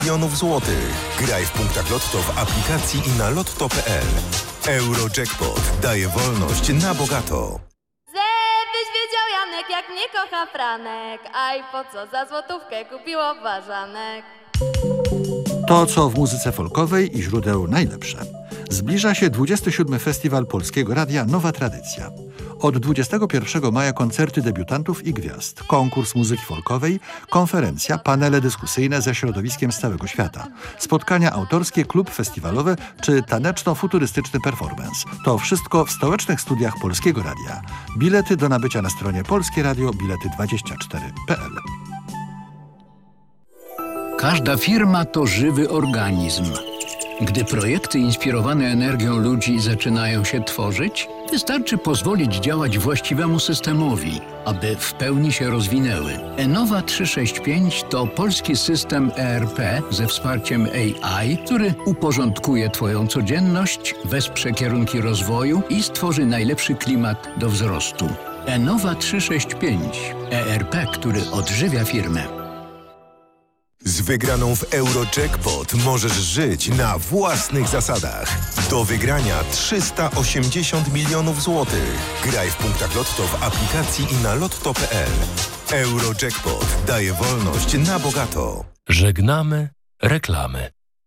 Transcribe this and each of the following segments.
milionów złotych. Graj w punktach Lotto w aplikacji i na lotto.pl. Eurojackpot daje wolność na bogato. Żebyś wiedział, Janek, jak mnie kocha Franek. A i po co za złotówkę kupiło ważanek. To, co w muzyce folkowej i źródeł najlepsze. Zbliża się 27. Festiwal Polskiego Radia Nowa Tradycja. Od 21 maja koncerty debiutantów i gwiazd, konkurs muzyki folkowej, konferencja, panele dyskusyjne ze środowiskiem z całego świata, spotkania autorskie, klub festiwalowe czy taneczno-futurystyczny performance. To wszystko w stołecznych studiach Polskiego Radia. Bilety do nabycia na stronie Polskie Radio, bilety24.pl. Każda firma to żywy organizm. Gdy projekty inspirowane energią ludzi zaczynają się tworzyć, wystarczy pozwolić działać właściwemu systemowi, aby w pełni się rozwinęły. Enova 365 to polski system ERP ze wsparciem AI, który uporządkuje Twoją codzienność, wesprze kierunki rozwoju i stworzy najlepszy klimat do wzrostu. Enova 365. ERP, który odżywia firmę. Z wygraną w Eurojackpot możesz żyć na własnych zasadach. Do wygrania 380 milionów złotych. Graj w punktach Lotto w aplikacji i na lotto.pl. Eurojackpot daje wolność na bogato. Żegnamy reklamy.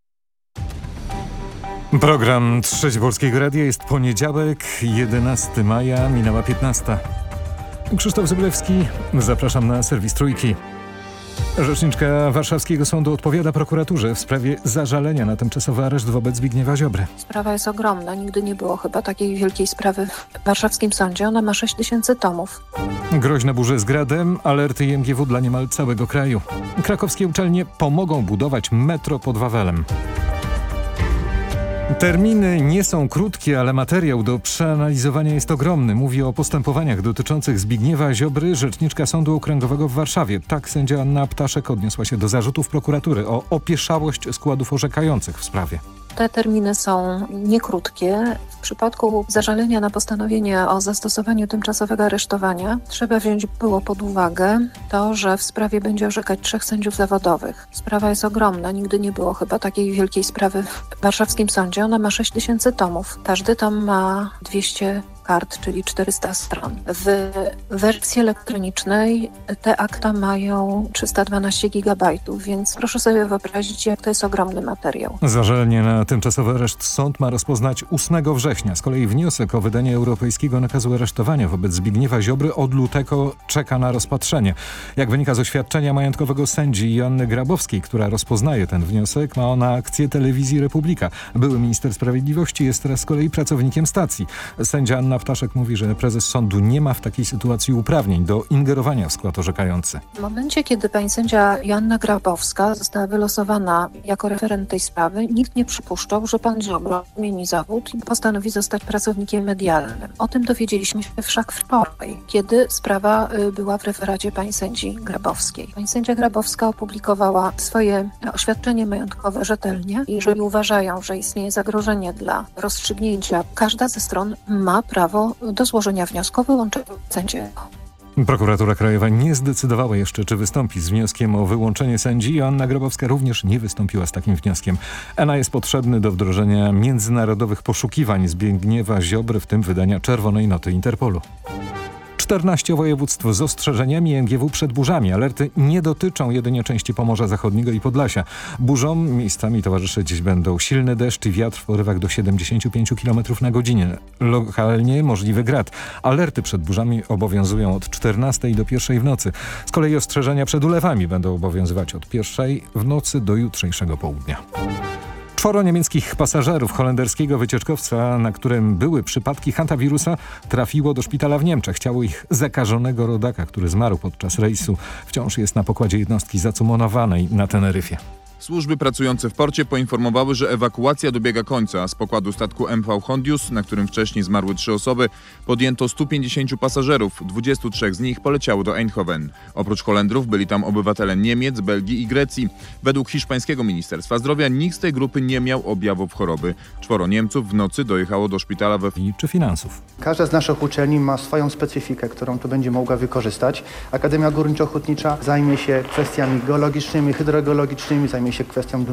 Program Trzeci Polskiego Radia, jest poniedziałek, 11 maja, minęła 15. Krzysztof Zyblewski, zapraszam na serwis Trójki. Rzeczniczka Warszawskiego Sądu odpowiada prokuraturze w sprawie zażalenia na tymczasowy areszt wobec Zbigniewa Ziobry. Sprawa jest ogromna. Nigdy nie było chyba takiej wielkiej sprawy w warszawskim sądzie. Ona ma 6000 tomów. Groźne burze z gradem, alerty IMGW dla niemal całego kraju. Krakowskie uczelnie pomogą budować metro pod Wawelem. Terminy nie są krótkie, ale materiał do przeanalizowania jest ogromny. Mówi o postępowaniach dotyczących Zbigniewa Ziobry rzeczniczka Sądu Okręgowego w Warszawie. Tak sędzia Anna Ptaszek odniosła się do zarzutów prokuratury o opieszałość składów orzekających w sprawie. Te terminy są niekrótkie. W przypadku zażalenia na postanowienie o zastosowaniu tymczasowego aresztowania trzeba wziąć było pod uwagę to, że w sprawie będzie orzekać 3 sędziów zawodowych. Sprawa jest ogromna. Nigdy nie było chyba takiej wielkiej sprawy w warszawskim sądzie. Ona ma 6000 tomów. Każdy tom ma 200 kart, czyli 400 stron. W wersji elektronicznej te akta mają 312 gigabajtów, więc proszę sobie wyobrazić, jak to jest ogromny materiał. Zażalenie na tymczasowy areszt sąd ma rozpoznać 8 września. Z kolei wniosek o wydanie europejskiego nakazu aresztowania wobec Zbigniewa Ziobry od lutego czeka na rozpatrzenie. Jak wynika z oświadczenia majątkowego sędzi Joanny Grabowskiej, która rozpoznaje ten wniosek, ma ona akcję Telewizji Republika. Były minister sprawiedliwości jest teraz z kolei pracownikiem stacji. Sędzia Anna Ptaszek mówi, że prezes sądu nie ma w takiej sytuacji uprawnień do ingerowania w skład orzekający. W momencie, kiedy pani sędzia Joanna Grabowska została wylosowana jako referent tej sprawy, nikt nie przypuszczał, że pan Ziobro zmieni zawód i postanowi zostać pracownikiem medialnym. O tym dowiedzieliśmy się wszak wczoraj, kiedy sprawa była w referacie pani sędzi Grabowskiej. Pani sędzia Grabowska opublikowała swoje oświadczenie majątkowe rzetelnie. Jeżeli uważają, że istnieje zagrożenie dla rozstrzygnięcia, każda ze stron ma prawo do złożenia wniosku o wyłączenie sędziego. Prokuratura Krajowa nie zdecydowała jeszcze, czy wystąpi z wnioskiem o wyłączenie sędzi. Joanna Grabowska również nie wystąpiła z takim wnioskiem. ENA jest potrzebny do wdrożenia międzynarodowych poszukiwań Zbigniewa Ziobry, w tym wydania czerwonej noty Interpolu. 14 województw z ostrzeżeniami MGW przed burzami. Alerty nie dotyczą jedynie części Pomorza Zachodniego i Podlasia. Burzom miejscami towarzyszyć dziś będą silny deszcz i wiatr w porywach do 75 km na godzinę. Lokalnie możliwy grad. Alerty przed burzami obowiązują od 14 do 1 w nocy. Z kolei ostrzeżenia przed ulewami będą obowiązywać od 1 w nocy do jutrzejszego południa. 4 niemieckich pasażerów holenderskiego wycieczkowca, na którym były przypadki hantawirusa, trafiło do szpitala w Niemczech. Ciało ich zakażonego rodaka, który zmarł podczas rejsu, wciąż jest na pokładzie jednostki zacumonowanej na Teneryfie. Służby pracujące w porcie poinformowały, że ewakuacja dobiega końca. Z pokładu statku MV Hondius, na którym wcześniej zmarły 3 osoby, podjęto 150 pasażerów. 23 z nich poleciało do Eindhoven. Oprócz Holendrów byli tam obywatele Niemiec, Belgii i Grecji. Według hiszpańskiego Ministerstwa Zdrowia nikt z tej grupy nie miał objawów choroby. 4 Niemców w nocy dojechało do szpitala czy finansów. Każda z naszych uczelni ma swoją specyfikę, którą tu będzie mogła wykorzystać. Akademia Górniczo-Hutnicza zajmie się kwestiami geologicznymi, hydrogeologicznymi, zajmie zajmie się kwestią